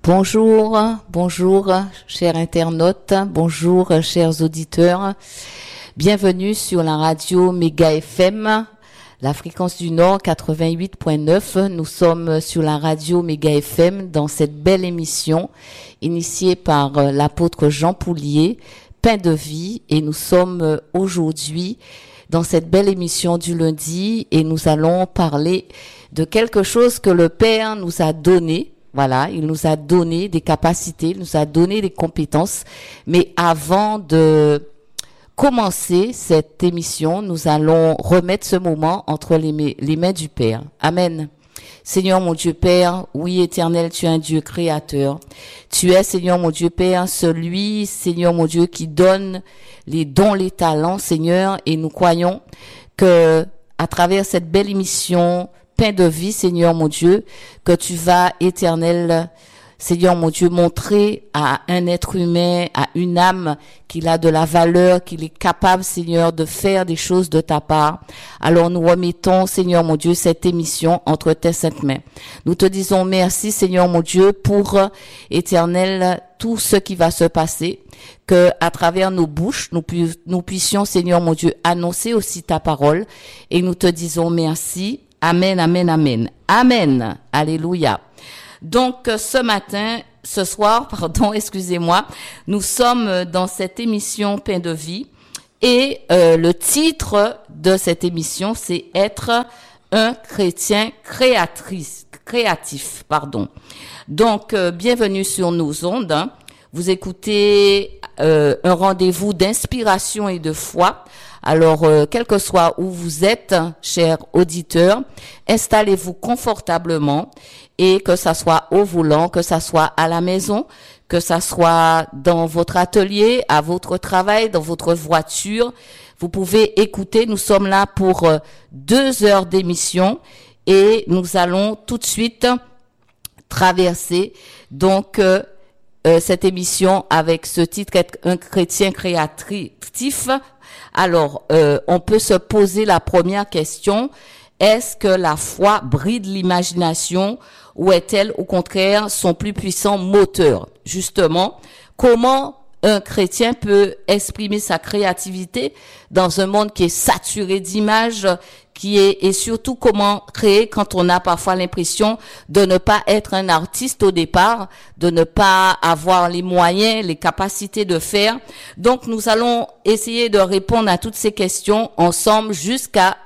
Bonjour, bonjour, chers internautes, bonjour, chers auditeurs. Bienvenue sur la radio Méga FM, la fréquence du Nord 88.9. Nous sommes sur la radio Méga FM dans cette belle émission initiée par l'apôtre Jean Poulier, Pain de vie, et nous sommes aujourd'hui dans cette belle émission du lundi et nous allons parler de quelque chose que le Père nous a donné. Voilà, il nous a donné des capacités, il nous a donné des compétences. Mais avant de commencer cette émission, nous allons remettre ce moment entre les mains du Père. Amen. Seigneur mon Dieu Père, oui éternel, tu es un Dieu créateur. Tu es, Seigneur mon Dieu Père, celui, Seigneur mon Dieu, qui donne les dons, les talents, Seigneur, et nous croyons que à travers cette belle émission, Pain de vie, Seigneur mon Dieu, que tu vas, éternel, Seigneur mon Dieu, montrer à un être humain, à une âme, qu'il a de la valeur, qu'il est capable, Seigneur, de faire des choses de ta part. Alors nous remettons, Seigneur mon Dieu, cette émission entre tes saintes mains. Nous te disons merci, Seigneur mon Dieu, pour, éternel, tout ce qui va se passer, que à travers nos bouches, nous puissions, Seigneur mon Dieu, annoncer aussi ta parole, et nous te disons merci. Amen, amen, amen. Amen. Alléluia. Donc, ce soir, excusez-moi, nous sommes dans cette émission Pain de vie et le titre de cette émission, c'est être un chrétien créatif. Donc, bienvenue sur nos ondes. Vous écoutez un rendez-vous d'inspiration et de foi. Alors, quel que soit où vous êtes, chers auditeurs, installez-vous confortablement et que ça soit au volant, que ça soit à la maison, que ça soit dans votre atelier, à votre travail, dans votre voiture. Vous pouvez écouter. Nous sommes là pour 2 heures d'émission et nous allons tout de suite traverser donc cette émission avec ce titre, être un chrétien créatif. Alors, on peut se poser la première question. Est-ce que la foi bride l'imagination ou est-elle au contraire son plus puissant moteur? Justement, comment un chrétien peut exprimer sa créativité dans un monde qui est saturé d'images, et surtout comment créer quand on a parfois l'impression de ne pas être un artiste au départ, de ne pas avoir les moyens, les capacités de faire. Donc, nous allons essayer de répondre à toutes ces questions ensemble jusqu'à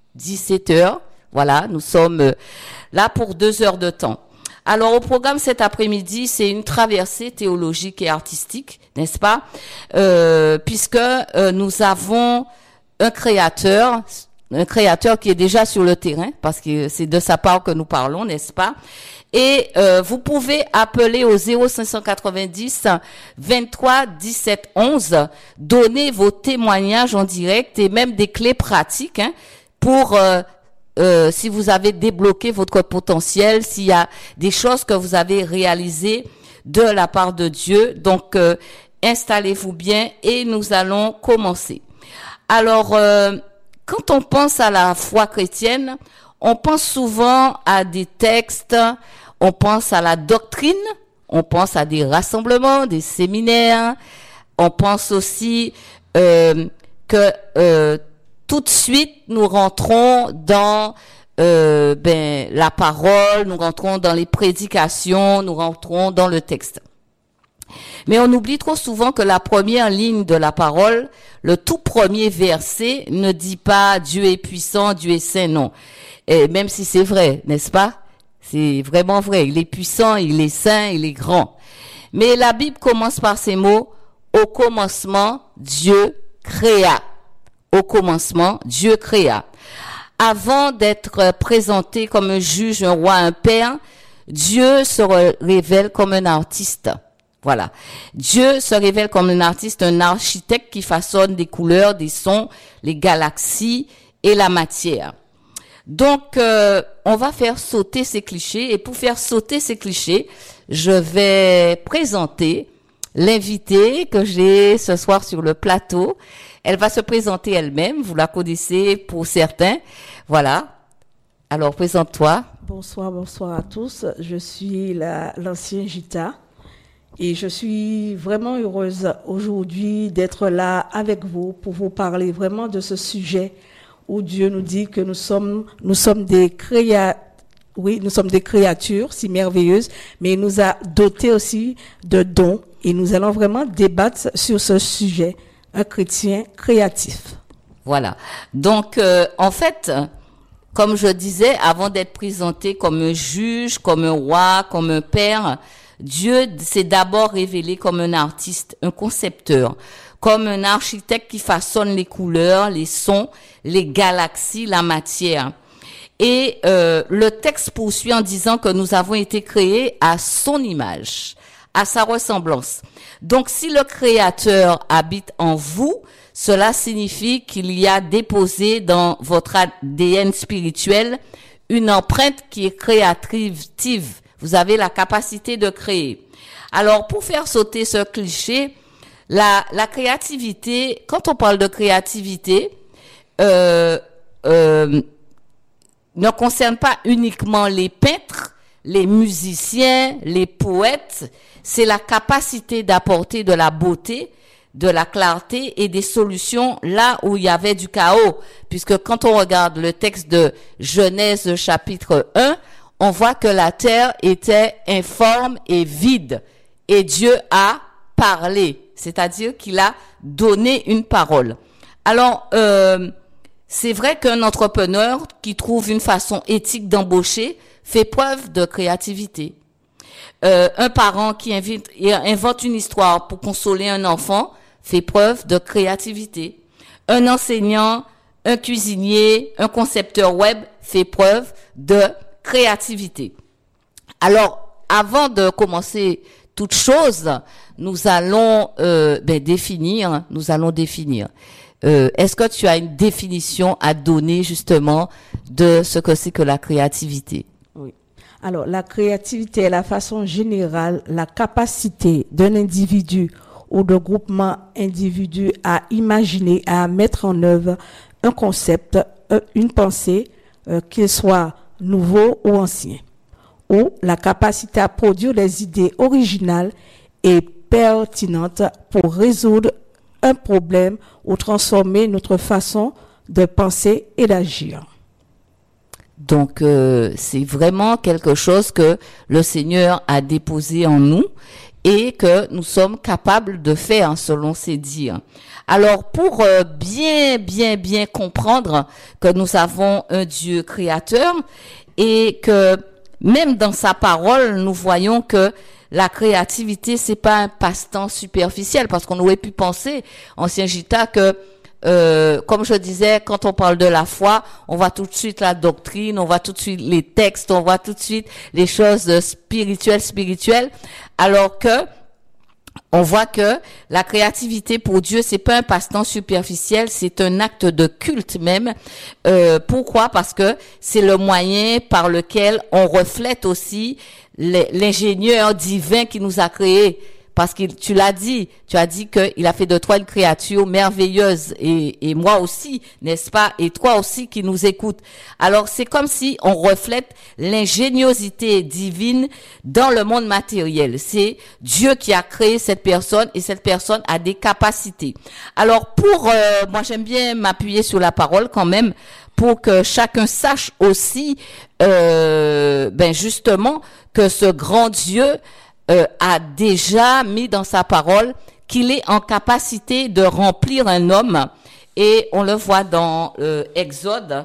17h. Voilà, nous sommes là pour 2 heures de temps. Alors, au programme cet après-midi, c'est une traversée théologique et artistique, n'est-ce pas? Puisque nous avons un créateur qui est déjà sur le terrain, parce que c'est de sa part que nous parlons, n'est-ce pas? Et vous pouvez appeler au 0590 23 17 11, donner vos témoignages en direct et même des clés pratiques pour si vous avez débloqué votre potentiel, s'il y a des choses que vous avez réalisées de la part de Dieu. Donc, installez-vous bien et nous allons commencer. Alors, quand on pense à la foi chrétienne, on pense souvent à des textes, on pense à la doctrine, on pense à des rassemblements, des séminaires, on pense aussi que tout de suite nous rentrons dans la parole, nous rentrons dans les prédications, nous rentrons dans le texte. Mais on oublie trop souvent que la première ligne de la parole, le tout premier verset, ne dit pas Dieu est puissant, Dieu est saint, non. Et même si c'est vrai, n'est-ce pas? C'est vraiment vrai. Il est puissant, il est saint, il est grand. Mais la Bible commence par ces mots, au commencement, Dieu créa. Au commencement, Dieu créa. Avant d'être présenté comme un juge, un roi, un père, Dieu se révèle comme un artiste. Voilà. Dieu se révèle comme un artiste, un architecte qui façonne des couleurs, des sons, les galaxies et la matière. Donc, on va faire sauter ces clichés. Et pour faire sauter ces clichés, je vais présenter l'invitée que j'ai ce soir sur le plateau. Elle va se présenter elle-même. Vous la connaissez pour certains. Voilà. Alors, présente-toi. bonsoir à tous. Je suis l'ancien Gita et je suis vraiment heureuse aujourd'hui d'être là avec vous pour vous parler vraiment de ce sujet où Dieu nous dit que nous sommes des nous sommes des créatures si merveilleuses, mais il nous a dotés aussi de dons et nous allons vraiment débattre sur ce sujet, un chrétien créatif. Voilà. Donc, en fait, comme je disais, avant d'être présenté comme un juge, comme un roi, comme un père, Dieu s'est d'abord révélé comme un artiste, un concepteur, comme un architecte qui façonne les couleurs, les sons, les galaxies, la matière. Et le texte poursuit en disant que nous avons été créés à son image, à sa ressemblance. Donc, si le Créateur habite en vous, cela signifie qu'il y a déposé dans votre ADN spirituel une empreinte qui est créative. Vous avez la capacité de créer. Alors, pour faire sauter ce cliché, la créativité, quand on parle de créativité, ne concerne pas uniquement les peintres, les musiciens, les poètes. C'est la capacité d'apporter de la beauté, de la clarté et des solutions là où il y avait du chaos. Puisque quand on regarde le texte de Genèse chapitre 1, on voit que la terre était informe et vide. Et Dieu a parlé, c'est-à-dire qu'il a donné une parole. Alors, c'est vrai qu'un entrepreneur qui trouve une façon éthique d'embaucher fait preuve de créativité. Un parent qui invente une histoire pour consoler un enfant fait preuve de créativité. Un enseignant, un cuisinier, un concepteur web fait preuve de créativité. Alors, avant de commencer toute chose, nous allons définir. Est-ce que tu as une définition à donner justement de ce que c'est que la créativité? Oui. Alors, la créativité est la façon générale, la capacité d'un individu ou de groupement individu à imaginer, à mettre en œuvre un concept, une pensée, qu'il soit nouveau ou ancien, ou la capacité à produire des idées originales et pertinentes pour résoudre un problème ou transformer notre façon de penser et d'agir. Donc, c'est vraiment quelque chose que le Seigneur a déposé en nous et que nous sommes capables de faire selon ses dires. Alors, pour bien comprendre que nous avons un Dieu créateur et que même dans sa parole, nous voyons que la créativité, c'est pas un passe-temps superficiel, parce qu'on aurait pu penser, ancien Gita, que comme je disais, quand on parle de la foi, on voit tout de suite la doctrine, on voit tout de suite les textes, on voit tout de suite les choses spirituelles, alors que on voit que la créativité pour Dieu, c'est pas un passe-temps superficiel, c'est un acte de culte même. Pourquoi? Parce que c'est le moyen par lequel on reflète aussi l'ingénieur divin qui nous a créés. Parce que tu as dit qu'il a fait de toi une créature merveilleuse et moi aussi, n'est-ce pas? Et toi aussi qui nous écoutes. Alors c'est comme si on reflète l'ingéniosité divine dans le monde matériel. C'est Dieu qui a créé cette personne et cette personne a des capacités. Alors moi j'aime bien m'appuyer sur la parole quand même pour que chacun sache aussi, justement que ce grand Dieu a déjà mis dans sa parole qu'il est en capacité de remplir un homme, et on le voit dans Exode,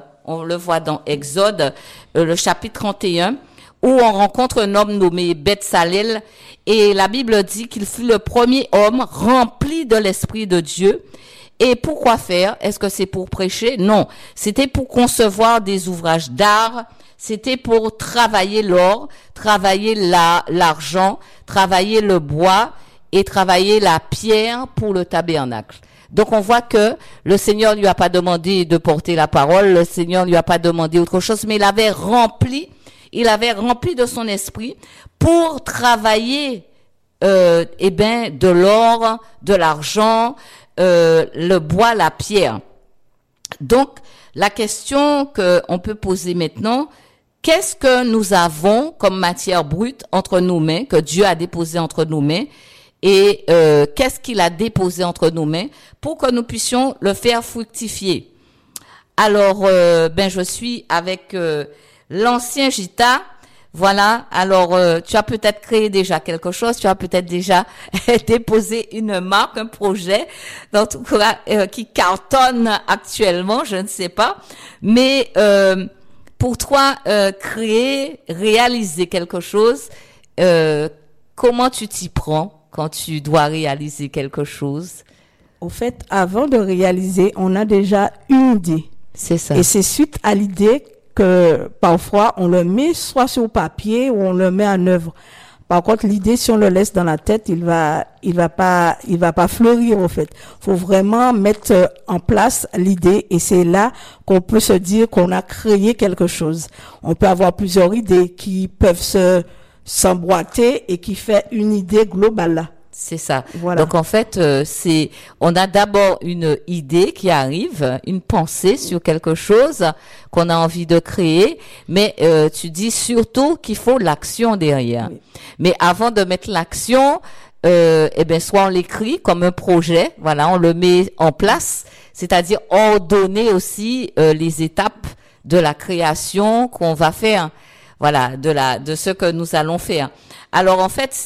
le chapitre 31, où on rencontre un homme nommé Betsalel, et la Bible dit qu'il fut le premier homme rempli de l'Esprit de Dieu. Et pourquoi faire? Est-ce que c'est pour prêcher? Non, c'était pour concevoir des ouvrages d'art. C'était pour travailler l'or, travailler l'argent, travailler le bois et travailler la pierre pour le tabernacle. Donc on voit que le Seigneur lui a pas demandé de porter la parole, le Seigneur lui a pas demandé autre chose, mais il avait rempli de son esprit pour travailler de l'or, de l'argent, le bois, la pierre. Donc la question que on peut poser maintenant, qu'est-ce que nous avons comme matière brute entre nos mains, que Dieu a déposé entre nos mains, et qu'est-ce qu'il a déposé entre nos mains pour que nous puissions le faire fructifier. Alors, je suis avec l'ancien Gita. Voilà. Alors, tu as peut-être créé déjà quelque chose. Tu as peut-être déjà déposé une marque, un projet, en tout cas, qui cartonne actuellement. Je ne sais pas. Mais pour toi, créer, réaliser quelque chose, comment tu t'y prends quand tu dois réaliser quelque chose? Au fait, avant de réaliser, on a déjà une idée. C'est ça. Et c'est suite à l'idée que parfois on le met soit sur papier ou on le met en œuvre. Par contre, l'idée, si on le laisse dans la tête, il va pas fleurir, au fait. Faut vraiment mettre en place l'idée et c'est là qu'on peut se dire qu'on a créé quelque chose. On peut avoir plusieurs idées qui peuvent s'emboîter et qui fait une idée globale. C'est ça. Voilà. Donc en fait, on a d'abord une idée qui arrive, une pensée sur quelque chose qu'on a envie de créer, mais tu dis surtout qu'il faut l'action derrière. Oui. Mais avant de mettre l'action, soit on l'écrit comme un projet, voilà, on le met en place, c'est-à-dire ordonner aussi les étapes de la création qu'on va faire. Voilà, de ce que nous allons faire. Alors en fait,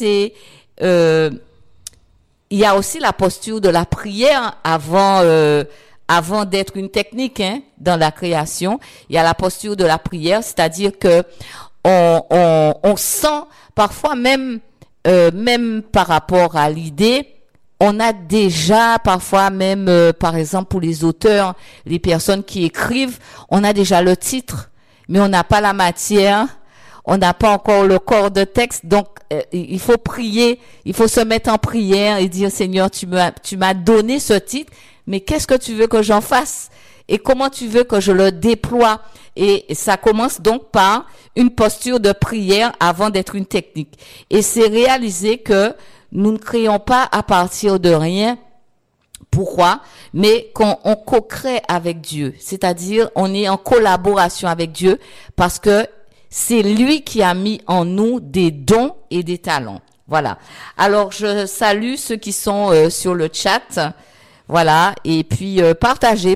il y a aussi la posture de la prière avant d'être une technique dans la création. Il y a la posture de la prière, c'est-à-dire que on sent parfois même par rapport à l'idée, on a déjà parfois même par exemple pour les auteurs, les personnes qui écrivent, on a déjà le titre, mais on n'a pas la matière. On n'a pas encore le corps de texte, donc il faut prier, il faut se mettre en prière et dire Seigneur, tu m'as donné ce titre, mais qu'est-ce que tu veux que j'en fasse et comment tu veux que je le déploie? Et ça commence donc par une posture de prière avant d'être une technique. Et c'est réaliser que nous ne créons pas à partir de rien. Pourquoi? Mais qu'on co-crée avec Dieu, c'est-à-dire on est en collaboration avec Dieu parce que c'est lui qui a mis en nous des dons et des talents. Voilà. Alors, je salue ceux qui sont sur le chat. Voilà. Et puis, partagez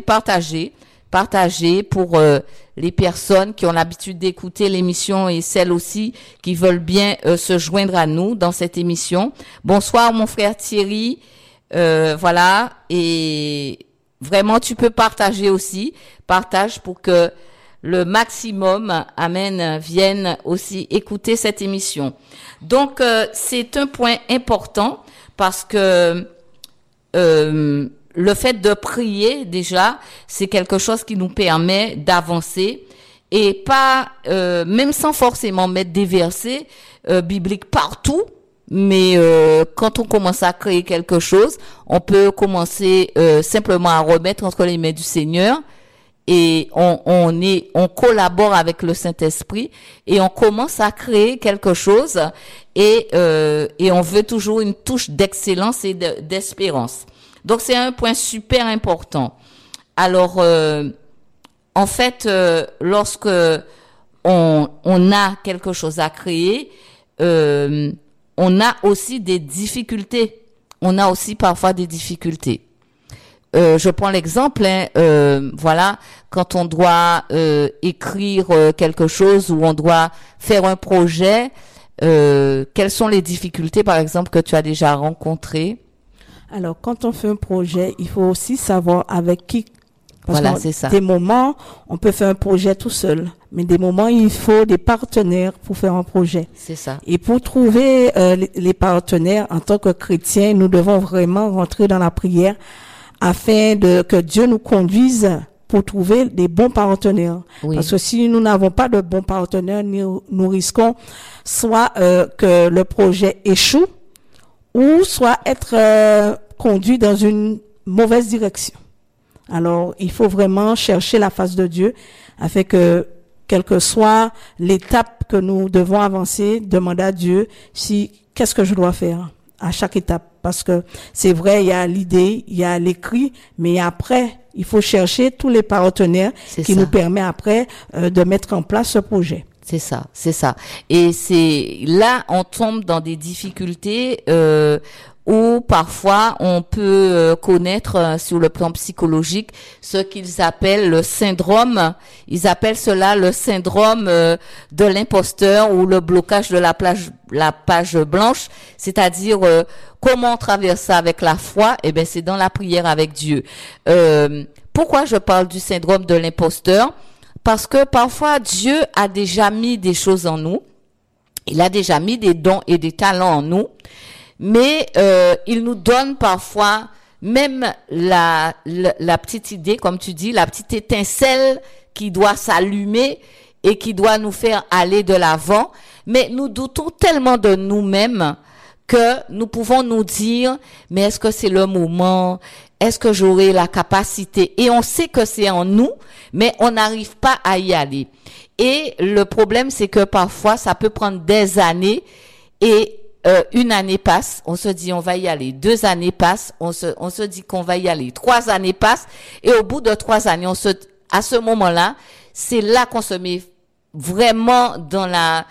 pour les personnes qui ont l'habitude d'écouter l'émission et celles aussi qui veulent bien se joindre à nous dans cette émission. Bonsoir, mon frère Thierry. Voilà. Et vraiment, tu peux partager aussi. Partage pour que le maximum, amen, viennent aussi écouter cette émission. Donc, c'est un point important parce que le fait de prier, déjà, c'est quelque chose qui nous permet d'avancer et pas, même sans forcément mettre des versets bibliques partout, mais quand on commence à créer quelque chose, on peut commencer simplement à remettre entre les mains du Seigneur. Et on collabore avec le Saint-Esprit et on commence à créer quelque chose et on veut toujours une touche d'excellence et d'espérance. Donc c'est un point super important. Alors en fait lorsque on a quelque chose à créer, on a aussi des difficultés. On a aussi parfois des difficultés. Je prends l'exemple, voilà, quand on doit écrire quelque chose ou on doit faire un projet, quelles sont les difficultés, par exemple, que tu as déjà rencontrées? Alors, quand on fait un projet, il faut aussi savoir avec qui. Voilà, c'est ça. Des moments, on peut faire un projet tout seul, mais des moments, il faut des partenaires pour faire un projet. C'est ça. Et pour trouver les partenaires, en tant que chrétiens, nous devons vraiment rentrer dans la prière afin que Dieu nous conduise pour trouver des bons partenaires. Oui. Parce que si nous n'avons pas de bons partenaires, nous risquons soit que le projet échoue ou soit être conduit dans une mauvaise direction. Alors, il faut vraiment chercher la face de Dieu afin que, quelle que soit l'étape que nous devons avancer, demander à Dieu qu'est-ce que je dois faire à chaque étape. Parce que c'est vrai, il y a l'idée, il y a l'écrit, mais après, il faut chercher tous les partenaires qui nous permettent après de mettre en place ce projet. C'est ça, c'est ça. Et c'est là, on tombe dans des difficultés où parfois on peut connaître sur le plan psychologique ce qu'ils appellent le syndrome. Ils appellent cela le syndrome de l'imposteur ou le blocage de la page blanche. C'est-à-dire comment on traverse ça avec la foi? Eh ben, c'est dans la prière avec Dieu. Pourquoi je parle du syndrome de l'imposteur? Parce que parfois, Dieu a déjà mis des choses en nous. Il a déjà mis des dons et des talents en nous. Mais il nous donne parfois même la petite idée, comme tu dis, la petite étincelle qui doit s'allumer et qui doit nous faire aller de l'avant. Mais nous doutons tellement de nous-mêmes que nous pouvons nous dire, mais est-ce que c'est le moment? Est-ce que j'aurai la capacité? Et on sait que c'est en nous, mais on n'arrive pas à y aller. Et le problème, c'est que parfois, ça peut prendre des années et une année passe, on se dit on va y aller. 2 années passent, on se dit qu'on va y aller. 3 années passent et au bout de 3 années, à ce moment-là, c'est là qu'on se met vraiment dans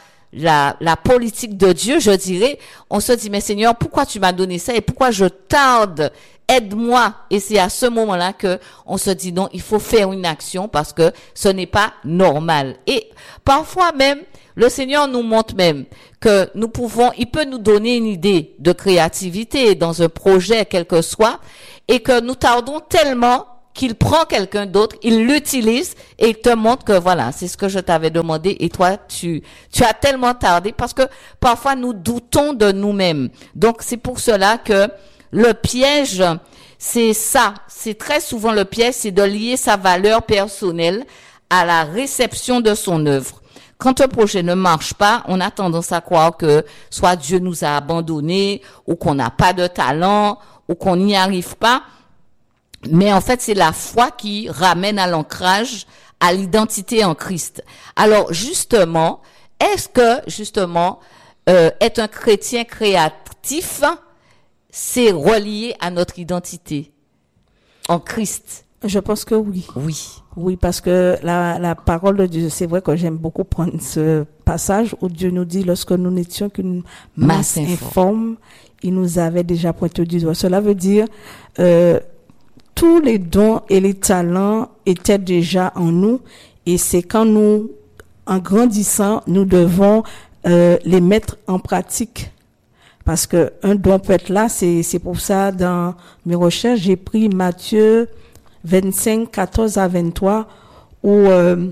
la politique de Dieu, je dirais. On se dit mais Seigneur, pourquoi tu m'as donné ça et pourquoi je tarde? Aide-moi. Et c'est à ce moment-là que on se dit non, il faut faire une action parce que ce n'est pas normal. Et parfois même, le Seigneur nous montre même que il peut nous donner une idée de créativité dans un projet quel que soit et que nous tardons tellement qu'il prend quelqu'un d'autre, il l'utilise et il te montre que voilà, c'est ce que je t'avais demandé et toi, tu as tellement tardé parce que parfois nous doutons de nous-mêmes. Donc c'est pour cela que le piège, c'est ça. C'est très souvent le piège, c'est de lier sa valeur personnelle à la réception de son œuvre. Quand un projet ne marche pas, on a tendance à croire que soit Dieu nous a abandonnés, ou qu'on n'a pas de talent, ou qu'on n'y arrive pas. Mais en fait, c'est la foi qui ramène à l'ancrage, à l'identité en Christ. Alors, justement, est-ce que, être un chrétien créatif, c'est relié à notre identité en Christ? Je pense que oui. Oui. Oui, parce que la parole de Dieu, c'est vrai que j'aime beaucoup prendre ce passage où Dieu nous dit, lorsque nous n'étions qu'une masse informe, il nous avait déjà pointé du doigt. Cela veut dire, tous les dons et les talents étaient déjà en nous, et c'est quand nous, en grandissant, nous devons les mettre en pratique. Parce que un don peut être là, c'est pour ça, dans mes recherches, j'ai pris Matthieu 25, 14 à 23, où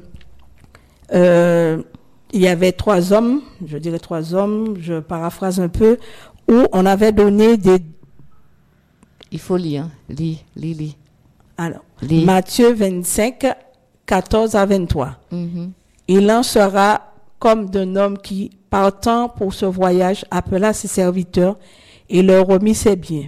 il y avait 3 hommes, je paraphrase un peu, où on avait donné des... Il faut lire, lis. Alors, Matthieu 25, 14 à 23. Mm-hmm. Il en sera comme d'un homme qui, partant pour ce voyage, appela ses serviteurs et leur remit ses biens.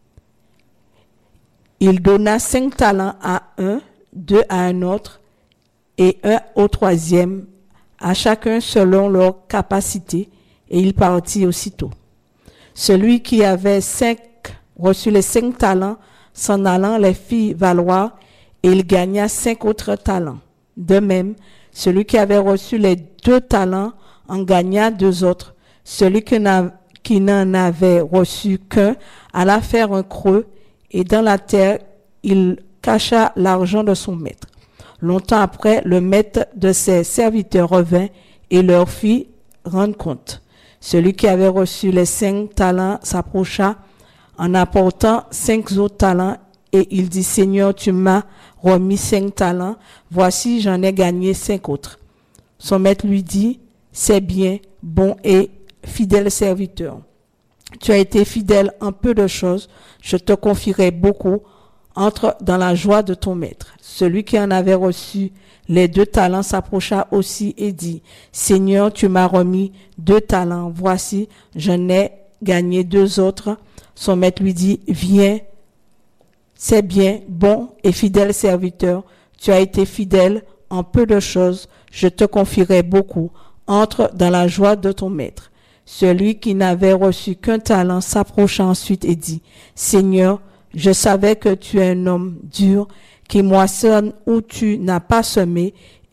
Il donna 5 talents à un, 2 à un autre, et 1 au 3e, à chacun selon leur capacité, et il partit aussitôt. Celui qui avait reçu les 5 talents, s'en allant les fit valoir, et il gagna 5 autres talents. De même, celui qui avait reçu les 2 talents en gagna 2 autres. Celui qui n'en avait reçu qu'un alla faire un creux, et dans la terre, il cacha l'argent de son maître. Longtemps après, le maître de ses serviteurs revint et leur fit rendre compte. Celui qui avait reçu les 5 talents s'approcha en apportant 5 autres talents et il dit, Seigneur, tu m'as remis 5 talents, voici j'en ai gagné 5 autres. Son maître lui dit, c'est bien, bon et fidèle serviteur. Tu as été fidèle en peu de choses, je te confierai beaucoup, entre dans la joie de ton maître. Celui qui en avait reçu les 2 talents s'approcha aussi et dit, Seigneur, tu m'as remis 2 talents, voici, j'en ai gagné 2 autres. Son maître lui dit, viens, c'est bien, bon et fidèle serviteur, tu as été fidèle en peu de choses, je te confierai beaucoup, entre dans la joie de ton maître. Celui qui n'avait reçu qu'un talent s'approcha ensuite et dit, Seigneur, je savais que tu es un homme dur, qui moissonne où tu n'as pas semé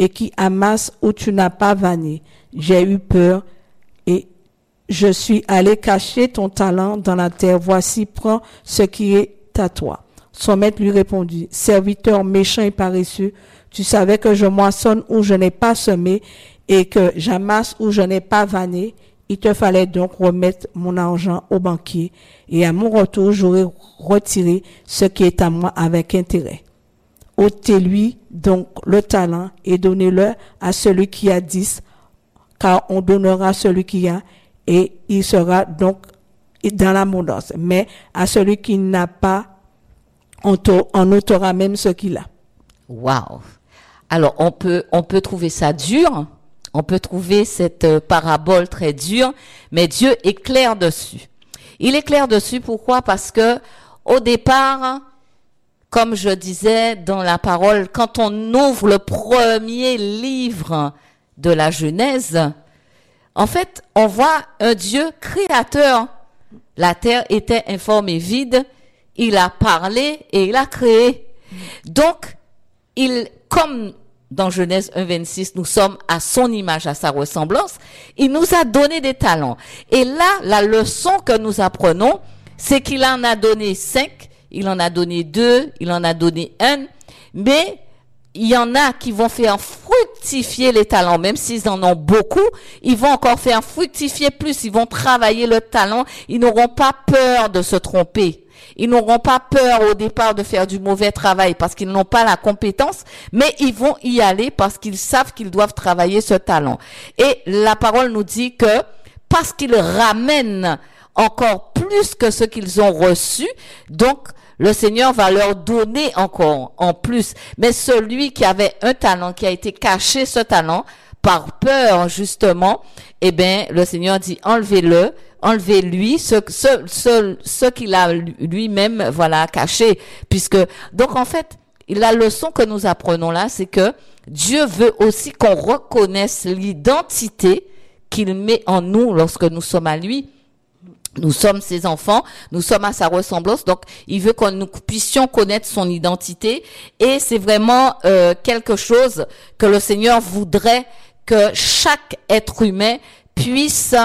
et qui amasse où tu n'as pas vanné. J'ai eu peur et je suis allé cacher ton talent dans la terre. Voici, prends ce qui est à toi. Son maître lui répondit, serviteur méchant et paresseux, tu savais que je moissonne où je n'ai pas semé et que j'amasse où je n'ai pas vanné. Il te fallait donc remettre mon argent au banquier et à mon retour, j'aurais retiré ce qui est à moi avec intérêt. Ôtez-lui donc le talent et donnez-le à celui qui a 10, car on donnera à celui qui a et il sera donc dans l'abondance. Mais à celui qui n'a pas, on ôtera même ce qu'il a. Wow. Alors, on peut trouver ça dur. On peut trouver cette parabole très dure, mais Dieu est clair dessus. Il est clair dessus, pourquoi? Parce que, au départ, comme je disais dans la parole, quand on ouvre le premier livre de la Genèse, en fait, on voit un Dieu créateur. La terre était informe et vide. Il a parlé et il a créé. Donc, comme dans Genèse 1,26, nous sommes à son image, à sa ressemblance, il nous a donné des talents. Et là, la leçon que nous apprenons, c'est qu'il en a donné 5, il en a donné 2, il en a donné 1, mais il y en a qui vont faire fructifier les talents, même s'ils en ont beaucoup, ils vont encore faire fructifier plus, ils vont travailler le talent, ils n'auront pas peur de se tromper. Ils n'auront pas peur au départ de faire du mauvais travail parce qu'ils n'ont pas la compétence, mais ils vont y aller parce qu'ils savent qu'ils doivent travailler ce talent. Et la parole nous dit que parce qu'ils ramènent encore plus que ce qu'ils ont reçu, donc le Seigneur va leur donner encore en plus. Mais celui qui avait un talent, qui a été caché ce talent, par peur justement, eh bien le Seigneur dit enlevez-lui ce qu'il a lui-même caché, puisque donc en fait la leçon que nous apprenons là, c'est que Dieu veut aussi qu'on reconnaisse l'identité qu'il met en nous lorsque nous sommes à lui. Nous sommes ses enfants, nous sommes à sa ressemblance, donc il veut que nous puissions connaître son identité, et c'est vraiment quelque chose que le Seigneur voudrait que chaque être humain puisse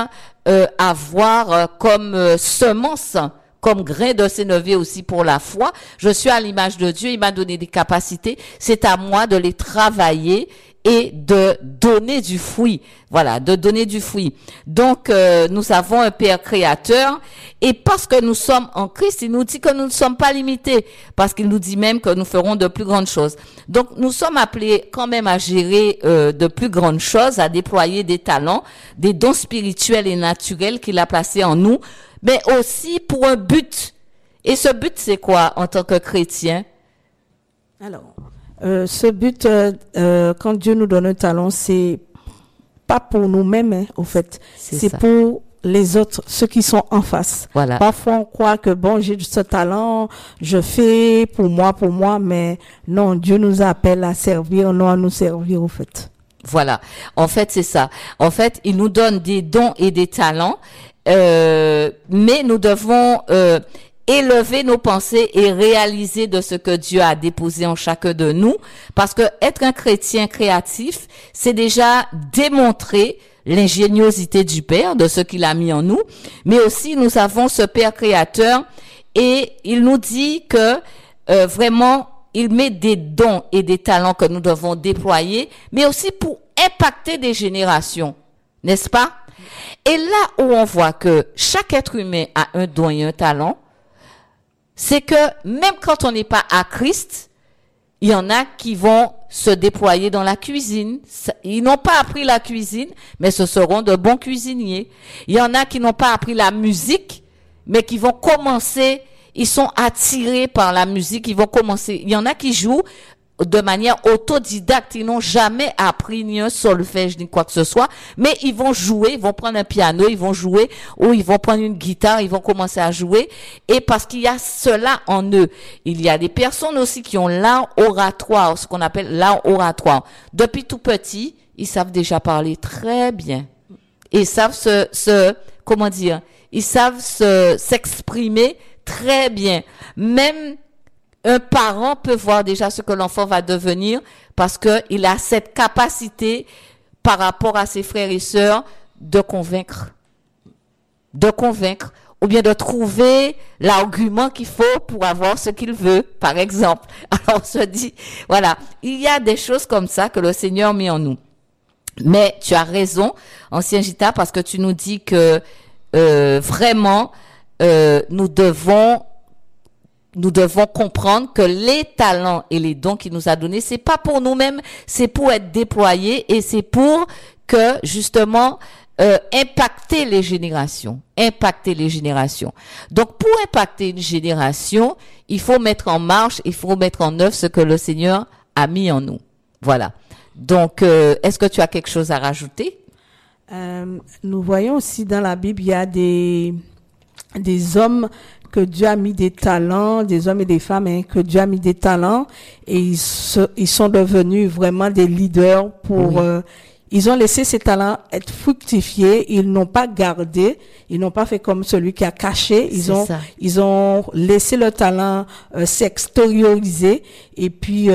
avoir comme semence, comme grain de sénévé aussi pour la foi. Je suis à l'image de Dieu, il m'a donné des capacités, c'est à moi de les travailler et de donner du fruit. Voilà, de donner du fruit. Donc, nous avons un Père créateur, et parce que nous sommes en Christ, il nous dit que nous ne sommes pas limités, parce qu'il nous dit même que nous ferons de plus grandes choses. Donc, nous sommes appelés quand même à gérer de plus grandes choses, à déployer des talents, des dons spirituels et naturels qu'il a placés en nous, mais aussi pour un but. Et ce but, c'est quoi en tant que chrétien? Alors, ce but, quand Dieu nous donne un talent, c'est pas pour nous-mêmes, hein, au fait. C'est pour les autres, ceux qui sont en face. Voilà. Parfois, on croit que bon, j'ai ce talent, je fais pour moi, mais non, Dieu nous appelle à servir, non à nous servir, au fait. Voilà. En fait, c'est ça. En fait, il nous donne des dons et des talents, mais nous devons élever nos pensées et réaliser de ce que Dieu a déposé en chacun de nous, parce que être un chrétien créatif, c'est déjà démontrer l'ingéniosité du Père, de ce qu'il a mis en nous, mais aussi nous avons ce Père créateur, et il nous dit que vraiment il met des dons et des talents que nous devons déployer, mais aussi pour impacter des générations, n'est-ce pas? Et là où on voit que chaque être humain a un don et un talent, c'est que même quand on n'est pas à Christ, il y en a qui vont se déployer dans la cuisine. Ils n'ont pas appris la cuisine, mais ce seront de bons cuisiniers. Il y en a qui n'ont pas appris la musique, mais qui vont commencer, ils sont attirés par la musique, ils vont commencer. Il y en a qui jouent de manière autodidacte, ils n'ont jamais appris ni un solfège ni quoi que ce soit, mais ils vont jouer, ils vont prendre un piano, ils vont jouer, ou ils vont prendre une guitare, ils vont commencer à jouer, et parce qu'il y a cela en eux. Il y a des personnes aussi qui ont l'art oratoire, ce qu'on appelle l'art oratoire. Depuis tout petit, ils savent déjà parler très bien. Ils savent ils savent s'exprimer très bien. Même un parent peut voir déjà ce que l'enfant va devenir parce que il a cette capacité par rapport à ses frères et sœurs de convaincre ou bien de trouver l'argument qu'il faut pour avoir ce qu'il veut, par exemple. Alors on se dit, voilà, il y a des choses comme ça que le Seigneur met en nous. Mais tu as raison, ancien Gita, parce que tu nous dis que vraiment, nous devons comprendre que les talents et les dons qu'il nous a donnés, c'est pas pour nous-mêmes, c'est pour être déployés et c'est pour que justement impacter les générations. Donc pour impacter une génération, il faut mettre en marche, il faut mettre en œuvre ce que le Seigneur a mis en nous. Voilà. Donc est-ce que tu as quelque chose à rajouter? Nous voyons aussi dans la Bible, il y a des hommes que Dieu a mis des talents, des hommes et des femmes que Dieu a mis des talents et ils sont devenus vraiment des leaders pour ils ont laissé ces talents être fructifiés, ils n'ont pas gardé, ils n'ont pas fait comme celui qui a caché, ils ont laissé le talent s'extérioriser et puis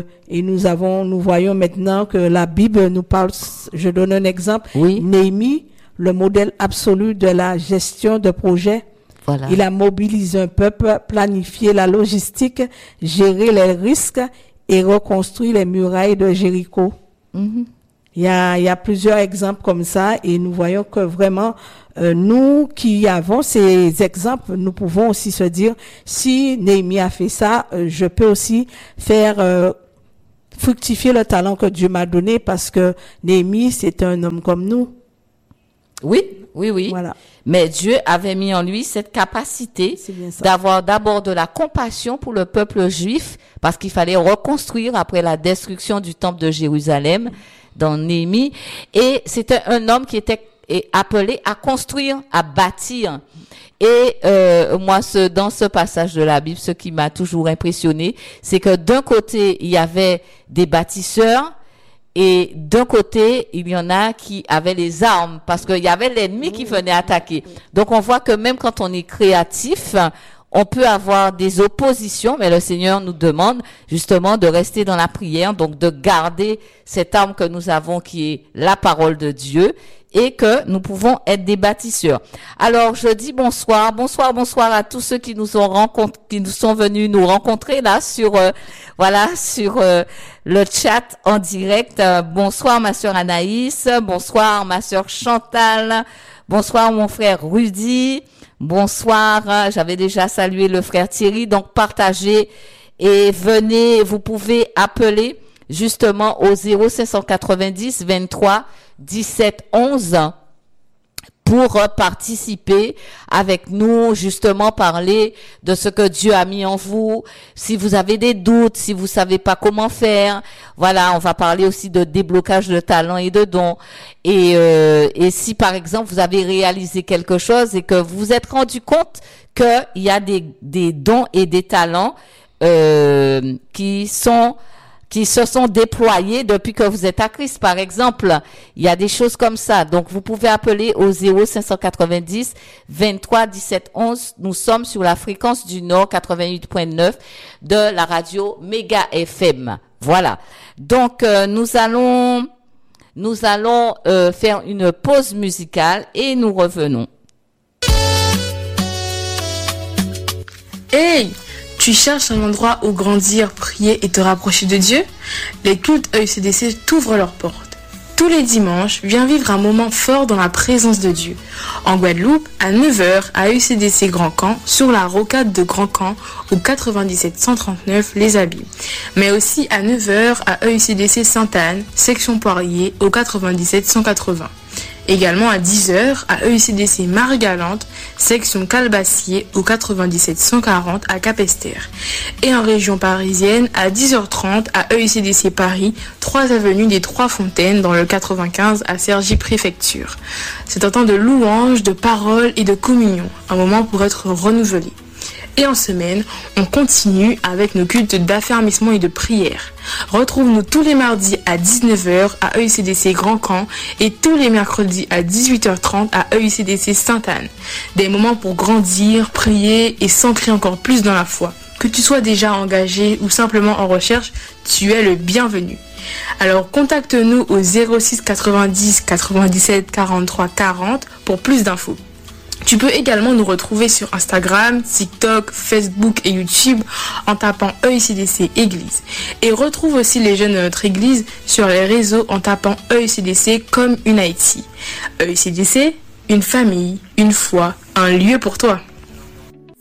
nous voyons maintenant que la Bible nous parle, je donne un exemple, Néhémie, le modèle absolu de la gestion de projet. Voilà. Il a mobilisé un peuple, planifié la logistique, géré les risques et reconstruit les murailles de Jéricho. Mm-hmm. Il y a plusieurs exemples comme ça et nous voyons que vraiment nous qui avons ces exemples, nous pouvons aussi se dire si Néhémie a fait ça, je peux aussi faire fructifier le talent que Dieu m'a donné parce que Néhémie c'est un homme comme nous. Oui. Voilà. Mais Dieu avait mis en lui cette capacité d'avoir d'abord de la compassion pour le peuple juif parce qu'il fallait reconstruire après la destruction du temple de Jérusalem dans Néhémie. Et c'était un homme qui était appelé à construire, à bâtir. Et moi, dans ce passage de la Bible, ce qui m'a toujours impressionné, c'est que d'un côté, il y avait des bâtisseurs, et d'un côté, il y en a qui avaient les armes parce qu'il y avait l'ennemi qui venait attaquer. Donc, on voit que même quand on est créatif, on peut avoir des oppositions, mais le Seigneur nous demande justement de rester dans la prière, donc de garder cette arme que nous avons qui est la parole de Dieu et que nous pouvons être des bâtisseurs. Alors, je dis bonsoir à tous ceux qui nous sont venus nous rencontrer là sur le chat en direct. Bonsoir ma sœur Anaïs, bonsoir ma sœur Chantal, bonsoir mon frère Rudy, bonsoir, j'avais déjà salué le frère Thierry, donc partagez et venez, vous pouvez appeler justement au 0590 23 17 11 pour participer avec nous, justement parler de ce que Dieu a mis en vous. Si vous avez des doutes, si vous savez pas comment faire, voilà, on va parler aussi de déblocage de talents et de dons. Et si par exemple vous avez réalisé quelque chose et que vous vous êtes rendu compte qu'il y a des dons et des talents qui se sont déployés depuis que vous êtes à Christ, par exemple. Il y a des choses comme ça. Donc, vous pouvez appeler au 0590 23 17 11. Nous sommes sur la fréquence du Nord 88.9 de la radio Méga FM. Voilà. Donc, nous allons faire une pause musicale et nous revenons. Hey! Tu cherches un endroit où grandir, prier et te rapprocher de Dieu? Les cultes EUCDC t'ouvrent leurs portes. Tous les dimanches, viens vivre un moment fort dans la présence de Dieu. En Guadeloupe, à 9h, à EUCDC Grand Camp, sur la rocade de Grand Camp, au 97 139 Les Abîmes. Mais aussi à 9h, à EUCDC Sainte-Anne, section Poirier, au 97 180. Également à 10h à EUCDC Marie-Galante, section Calbassier au 97 140 à Capesterre. Et en région parisienne à 10h30 à EUCDC Paris, 3 avenue des Trois Fontaines dans le 95 à Cergy Préfecture. C'est un temps de louange, de parole et de communion, un moment pour être renouvelé. Et en semaine, on continue avec nos cultes d'affermissement et de prière. Retrouve-nous tous les mardis à 19h à EUCDC Grand Camp et tous les mercredis à 18h30 à EUCDC Sainte-Anne. Des moments pour grandir, prier et s'ancrer encore plus dans la foi. Que tu sois déjà engagé ou simplement en recherche, tu es le bienvenu. Alors contacte-nous au 06 90 97 43 40 pour plus d'infos. Tu peux également nous retrouver sur Instagram, TikTok, Facebook et YouTube en tapant EICDC Église. Et retrouve aussi les jeunes de notre église sur les réseaux en tapant EICDC comme une Haïti. EICDC, une famille, une foi, un lieu pour toi.